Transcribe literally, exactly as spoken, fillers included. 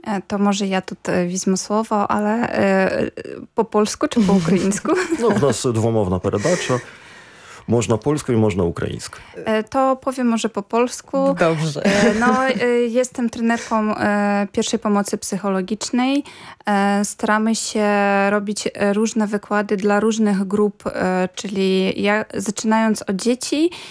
To może ja тут візьму слово, але е, по польську чи по українську? Ну, в нас двомовна передача. Można polską i można ukraińską. To powiem może po polsku. Dobrze. No, jestem trenerką pierwszej pomocy psychologicznej. Staramy się robić różne wykłady dla różnych grup, czyli ja, zaczynając od dzieci